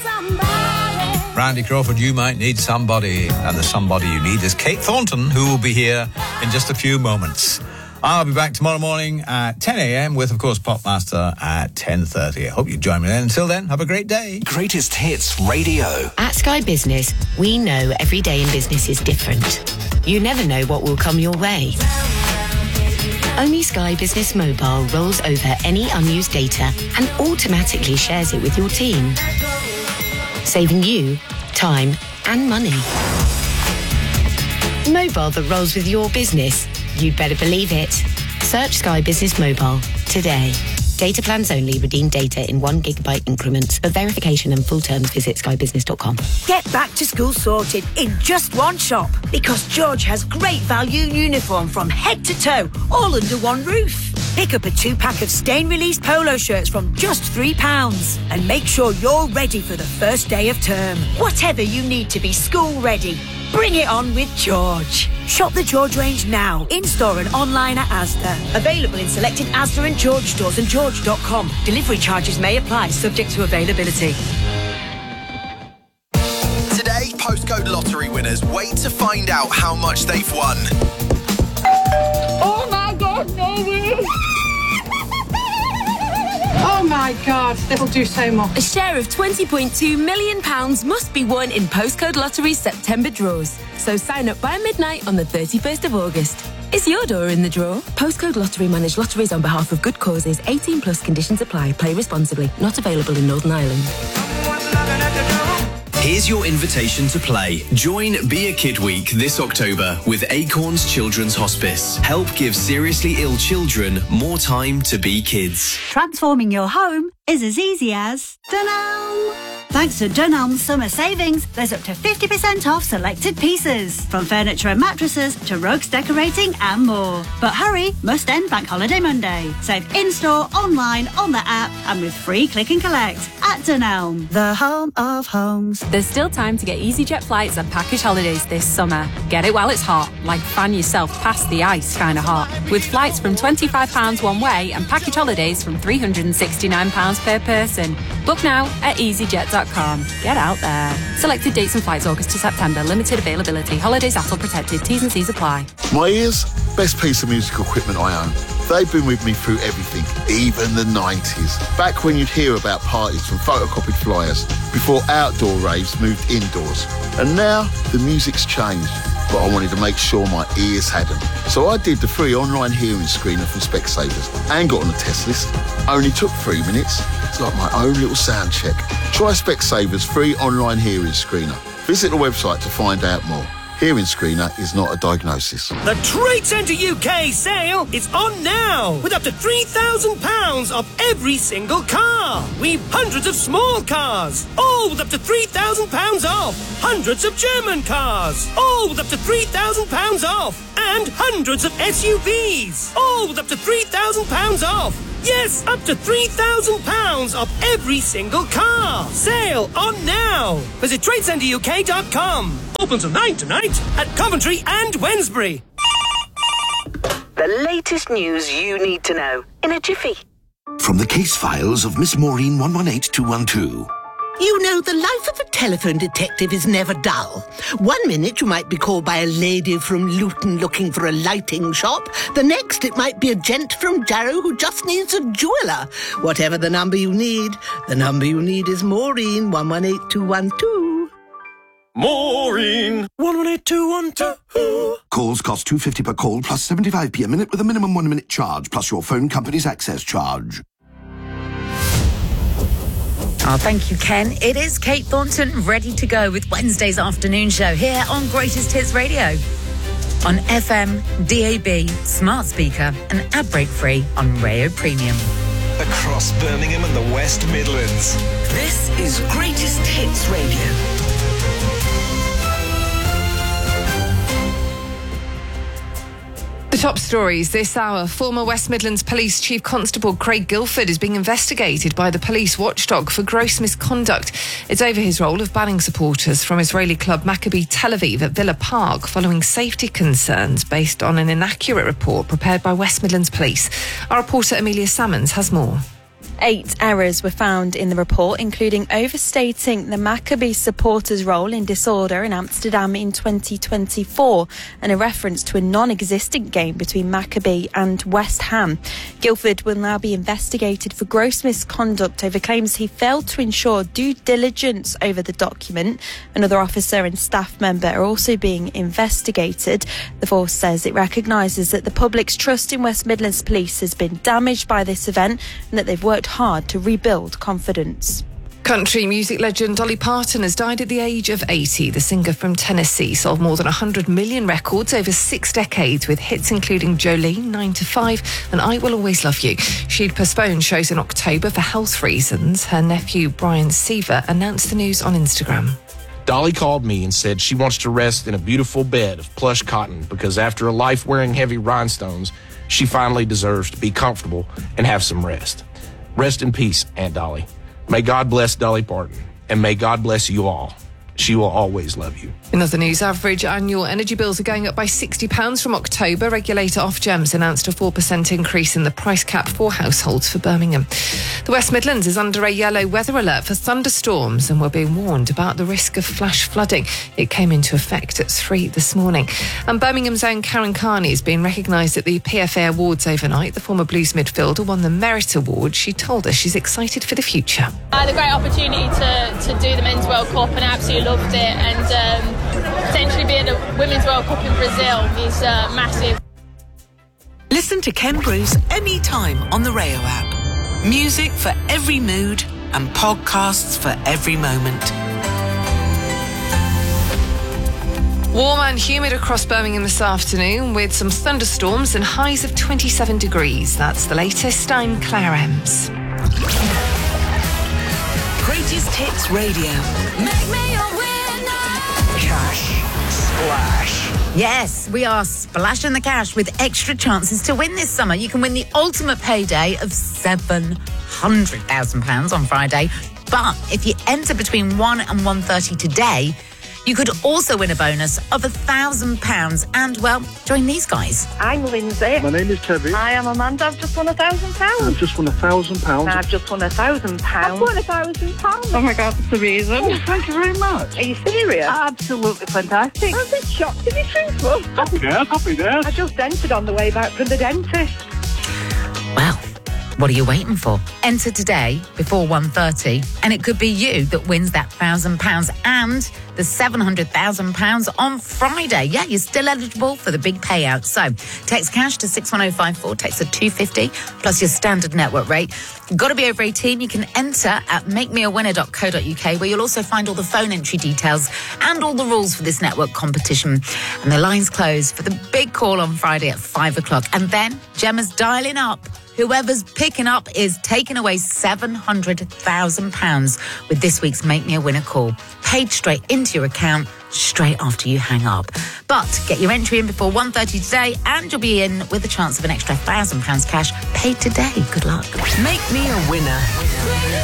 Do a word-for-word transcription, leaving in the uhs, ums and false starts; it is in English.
Randy Crawford, You Might Need Somebody. And the somebody you need is Kate Thornton, who will be here in just a few moments. I'll be back tomorrow morning at ten a.m. with, of course, Popmaster at ten thirty. I hope you join me then. Until then, have a great day. Greatest Hits Radio. At Sky Business, we know every day in business is different. You never know what will come your way. Only Sky Business Mobile rolls over any unused data and automatically shares it with your team, saving you time and money. Mobile that rolls with your business. You'd better believe it. Search Sky Business Mobile today. Data plans only. Redeem data in one gigabyte increments. For verification and full terms, visit sky business dot com. Get back to school sorted in just one shop, because George has great value uniform from head to toe, all under one roof. Pick up a two-pack of stain-release polo shirts from just three pounds and make sure you're ready for the first day of term. Whatever you need to be school-ready, bring it on with George. Shop the George range now, in-store and online at Asda. Available in selected Asda and George stores and george dot com. Delivery charges may apply, subject to availability. Today, postcode lottery winners wait to find out how much they've won. Oh my God, no! Oh my God, that'll do so much. A share of twenty point two million pounds must be won in Postcode Lottery's September draws. So sign up by midnight on the thirty-first of August. Is your door in the draw? Postcode Lottery manage lotteries on behalf of good causes. eighteen plus conditions apply. Play responsibly. Not available in Northern Ireland. Here's your invitation to play. Join Be a Kid Week this October with Acorns Children's Hospice. Help give seriously ill children more time to be kids. Transforming your home is as easy as Dunelm. Thanks to Dunelm's summer savings, there's up to fifty percent off selected pieces, from furniture and mattresses to rugs, decorating and more. But hurry, must end Bank Holiday Monday. Save in-store, online, on the app and with free click and collect at Dunelm, the home of homes. There's still time to get EasyJet flights and package holidays this summer. Get it while it's hot, like fan yourself past the ice kind of hot. With flights from twenty-five pounds one way and package holidays from three hundred sixty-nine pounds per person. Book now at easyjet dot com. Get out there. Selected dates and flights August to September. Limited availability. Holidays A T L protected. T's and C's apply. My ears, best piece of musical equipment I own. They've been with me through everything, even the nineties. Back when you'd hear about parties from photocopied flyers, before outdoor raves moved indoors. And now, the music's changed, but I wanted to make sure my ears hadn't. So I did the free online hearing screener from Specsavers and got on the test list. Only took three minutes. It's like my own little sound check. Try Specsavers free online hearing screener. Visit the website to find out more. Hearing screener is not a diagnosis. The Trade Centre U K sale is on now, with up to three thousand pounds off every single car. We've hundreds of small cars, all with up to three thousand pounds off. Hundreds of German cars, all with up to three thousand pounds off. And hundreds of S U Vs, all with up to three thousand pounds off. Yes, up to three thousand pounds off every single car. Sale on now. Visit trade centre U K dot com. Open till nine tonight at Coventry and Wednesbury. The latest news you need to know in a jiffy. From the case files of Miss Maureen one one eight two one two. You know, the life of a telephone detective is never dull. One minute you might be called by a lady from Luton looking for a lighting shop. The next it might be a gent from Jarrow who just needs a jeweller. Whatever the number you need, the number you need is Maureen one one eight two one two. Maureen one one eight two one two. Calls cost two pounds fifty per call plus seventy-five p a minute with a minimum one minute charge plus your phone company's access charge. Oh, thank you, Ken. It is Kate Thornton, ready to go with Wednesday's afternoon show here on Greatest Hits Radio. On F M, D A B, smart speaker, and ad break free on Rayo Premium. Across Birmingham and the West Midlands. This is Greatest Hits Radio. The top stories this hour. Former West Midlands Police Chief Constable Craig Guilford is being investigated by the police watchdog for gross misconduct. It's over his role of banning supporters from Israeli club Maccabi Tel Aviv at Villa Park following safety concerns based on an inaccurate report prepared by West Midlands Police. Our reporter Amelia Salmons has more. Eight errors were found in the report, including overstating the Maccabi supporters' role in disorder in Amsterdam in twenty twenty-four and a reference to a non-existent game between Maccabi and West Ham. Guildford will now be investigated for gross misconduct over claims he failed to ensure due diligence over the document. Another officer and staff member are also being investigated. The force says it recognises that the public's trust in West Midlands Police has been damaged by this event and that they've worked hard to rebuild confidence. Country music legend Dolly Parton has died at the age of eighty. The singer from Tennessee sold more than one hundred million records over six decades with hits including Jolene, nine to five and I Will Always Love You. She'd postponed shows in October for health reasons. Her nephew Brian Seaver announced the news on Instagram. Dolly called me and said she wants to rest in a beautiful bed of plush cotton because after a life wearing heavy rhinestones, she finally deserves to be comfortable and have some rest. Rest in peace, Aunt Dolly. May God bless Dolly Parton, and may God bless you all. She will always love you. In other news, average annual energy bills are going up by sixty pounds from October. Regulator Ofgems announced a four percent increase in the price cap for households for Birmingham. The West Midlands is under a yellow weather alert for thunderstorms and we're being warned about the risk of flash flooding. It came into effect at three this morning. And Birmingham's own Karen Carney has been recognised at the P F A Awards overnight. The former Blues midfielder won the Merit Award. She told us she's excited for the future. I had a great opportunity to, to do the Men's World Cup and I absolutely loved it, and um, potentially being a Women's World Cup in Brazil is uh, massive. Listen to Ken Bruce anytime on the Rayo app. Music for every mood and podcasts for every moment. Warm and humid across Birmingham this afternoon with some thunderstorms and highs of twenty-seven degrees. That's the latest. I'm Claire Ems. Greatest Hits Radio. Make me a winner. Cash Splash. Yes, we are splashing the cash with extra chances to win this summer. You can win the ultimate payday of seven hundred thousand pounds on Friday. But if you enter between one and one thirty today, you could also win a bonus of one thousand pounds. And, well, join these guys. I'm Lindsay. My name is Kevin. I am Amanda. I've just won a thousand pounds. I've just won a thousand pounds. I've just won a thousand pounds. I've won a thousand pounds. Oh my God, that's amazing. Oh, thank you very much. Are you serious? Absolutely fantastic. I'm a bit shocked to be truthful. Happy days, happy days. I just entered on the way back from the dentist. Well, what are you waiting for? Enter today before one thirty and it could be you that wins that one thousand pounds and the seven hundred thousand pounds on Friday. Yeah, you're still eligible for the big payout. So text cash to six one oh five four, text at two fifty plus your standard network rate. You've got to be over eighteen. You can enter at make me a winner dot co dot uk where you'll also find all the phone entry details and all the rules for this network competition. And the lines close for the big call on Friday at five o'clock. And then Gemma's dialing up. Whoever's picking up is taking away seven hundred thousand pounds with this week's Make Me a Winner call. Paid straight into your account straight after you hang up. But get your entry in before one thirty today and you'll be in with a chance of an extra one thousand pounds cash paid today. Good luck. Make me a winner.